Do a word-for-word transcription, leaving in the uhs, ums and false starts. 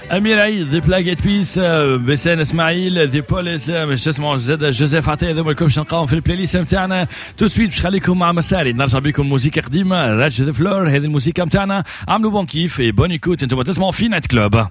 امير عيد ذا بلاجيت بيس، بسان اسماعيل ذا بوليس، مش اسمه زاد جوزيف عطيه. هذوما الكل باش نلقاهم في البلاي ليست نتاعنا تو سويت. باش نخليكم مع مساري، نرجع بكم موسيقى قديمه راج ذا فلور. هذه الموسيقى نتاعنا، عملوا بون كيف بون ايكوت. انتم تسمعوا في نايت كلوب.